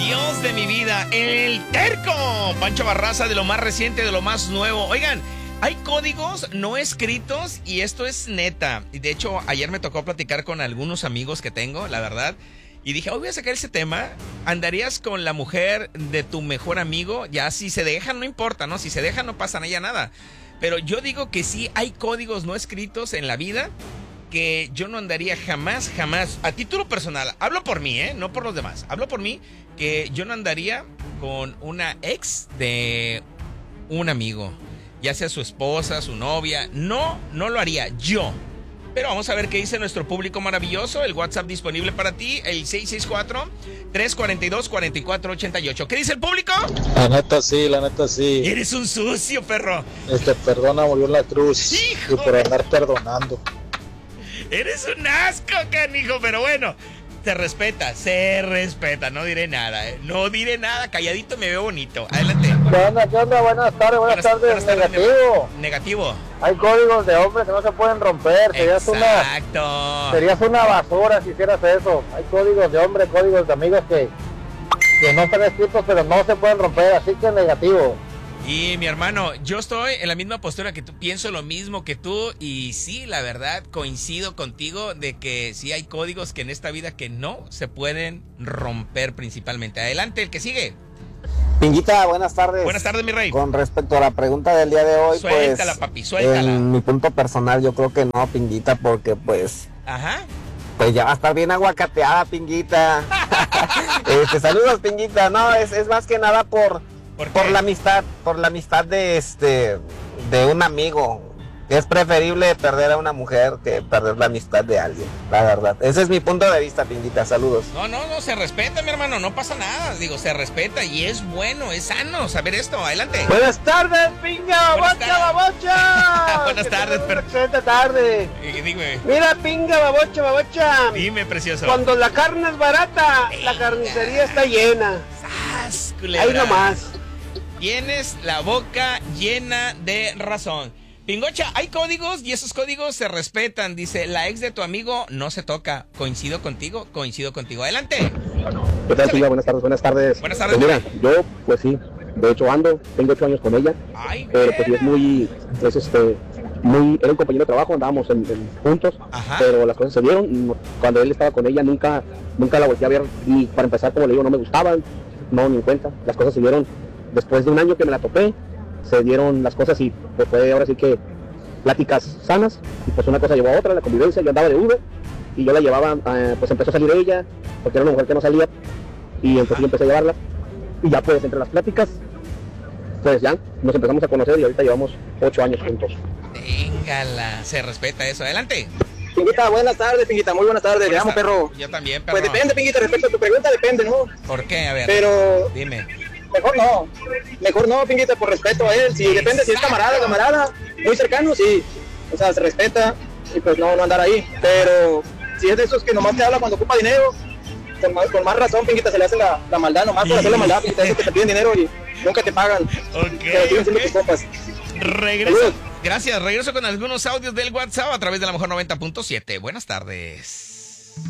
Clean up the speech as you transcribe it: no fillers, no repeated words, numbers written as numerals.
Dios de mi vida, el terco. Pancho Barraza, de lo más reciente, de lo más nuevo. Oigan, hay códigos no escritos y esto es neta. Y de hecho, ayer me tocó platicar con algunos amigos que tengo, la verdad. Y dije, hoy voy a sacar ese tema. ¿Andarías con la mujer de tu mejor amigo? Ya si se dejan, no importa, ¿no? Si se dejan, no pasa nada. Pero yo digo que sí hay códigos no escritos en la vida que yo no andaría jamás, a título personal, hablo por mí, no por los demás, hablo por mí, que yo no andaría con una ex de un amigo, ya sea su esposa, su novia, no lo haría yo. Pero vamos a ver qué dice nuestro público maravilloso, el WhatsApp disponible para ti, el 664-342-4488. ¿Qué dice el público? La neta sí. Eres un sucio, perro. Perdona, murió en la cruz. ¡Hijo! Y por andar perdonando. Eres un asco, canijo, pero bueno, se respeta, no diré nada, no diré nada, calladito me veo bonito. Adelante. ¿Qué onda? Buenas tardes. Negativo. Hay códigos de hombres que no se pueden romper. Serías una basura si hicieras eso. Hay códigos de hombres, códigos de amigos que no están escritos, pero no se pueden romper, así que negativo. Y mi hermano, yo estoy en la misma postura que tú, pienso lo mismo que tú y sí, la verdad, coincido contigo de que sí hay códigos que en esta vida que no se pueden romper principalmente. Adelante, el que sigue. Pinguita, buenas tardes. Buenas tardes, mi rey. Con respecto a la pregunta del día de hoy, suéltala, pues, papi, suéltala. En mi punto personal, yo creo que no, Pinguita, porque pues... Ajá. Pues ya va a estar bien aguacateada, Pinguita. Saludos, Pinguita. No, es más que nada por la amistad de un amigo. Es preferible perder a una mujer que perder la amistad de alguien, la verdad. Ese es mi punto de vista, Pinguita. Saludos. No, se respeta, mi hermano, no pasa nada. Digo, se respeta y es bueno, es sano saber esto. Adelante. Buenas tardes, pinga, babocha. Buenas tardes, excelente tarde. Dime. Mira, pinga, babocha. Dime, precioso. Cuando la carne es barata, la carnicería está llena. ¡Sas, culebra! Ahí nomás. Tienes la boca llena de razón. Pingocha, hay códigos y esos códigos se respetan. Dice, la ex de tu amigo no se toca. Coincido contigo. Adelante. ¿Qué tal, Pinga? Buenas tardes. Buenas tardes. Pues mira, yo, pues sí, de hecho tengo 8 años con ella. Ay, pero pues sí es era un compañero de trabajo, andábamos juntos. Ajá. Pero las cosas se dieron. Cuando él estaba con ella, nunca la volteé a ver. Y para empezar, como le digo, no me gustaban, no, ni en cuenta. Las cosas se dieron después de un año que me la topé. Se dieron las cosas y pues fue ahora sí que pláticas sanas y pues una cosa llevó a otra, la convivencia. Yo andaba de Uber y yo la llevaba, pues empezó a salir ella porque era una mujer que no salía y entonces yo empecé a llevarla y ya pues entre las pláticas pues ya nos empezamos a conocer y ahorita llevamos 8 años juntos. Véngala, se respeta eso. Adelante. Pinguita, buenas tardes, Pinguita, muy buenas tardes. Te amo, perro. Yo también, perro. Pues depende, Pinguita, respecto a tu pregunta, depende, ¿no? ¿Por qué? A ver. Pero dime. Mejor no, Pinguita, por respeto a él. Si depende, si es camarada, muy cercano, sí. O sea, se respeta y pues no andar ahí. Pero si es de esos que nomás te habla cuando ocupa dinero, con más razón, Pinguita, se le hace la maldad, nomás por hacer la maldad, Pinguita, esos que te piden dinero y nunca te pagan. Pero siguen siendo tus compas. Regreso. Gracias, regreso con algunos audios del WhatsApp a través de la mejor 90.7. Buenas tardes.